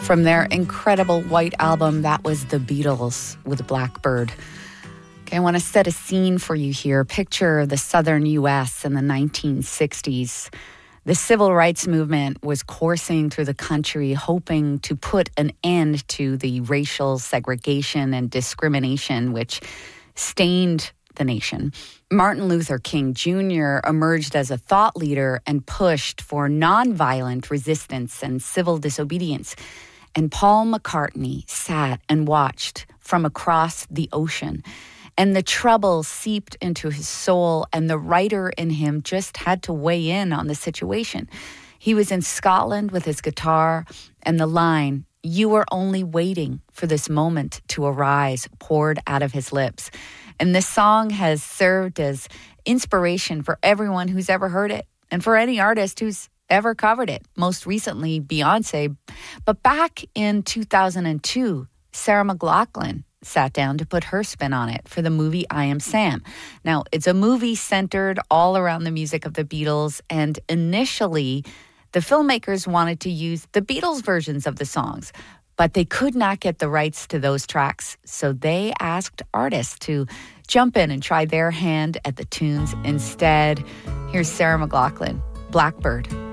From their incredible white album, that was The Beatles with Blackbird. Okay, I want to set a scene for you here. Picture the southern U.S. in the 1960s. The civil rights movement was coursing through the country, hoping to put an end to the racial segregation and discrimination which stained the nation. Martin Luther King Jr. emerged as a thought leader and pushed for nonviolent resistance and civil disobedience. And Paul McCartney sat and watched from across the ocean. And the trouble seeped into his soul, and the writer in him just had to weigh in on the situation. He was in Scotland with his guitar, and the line, "You were only waiting for this moment to arise," poured out of his lips. And this song has served as inspiration for everyone who's ever heard it, and for any artist who's ever covered it, most recently Beyonce. But back in 2002, Sarah McLachlan sat down to put her spin on it for the movie I Am Sam. Now, it's a movie centered all around the music of the Beatles, and initially, the filmmakers wanted to use the Beatles versions of the songs, but they could not get the rights to those tracks, so they asked artists to jump in and try their hand at the tunes instead. Here's Sarah McLachlan, Blackbird.